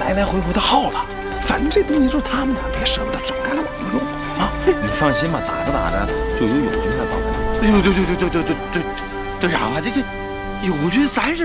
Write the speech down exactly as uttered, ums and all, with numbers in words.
来来回回的耗了。反正这东西就是他们的，别舍不得整开了往着用啊！你放心吧，打着打着就有友军来帮咱。 哎呦，对对对对对对对，队长啊，这这友军咱是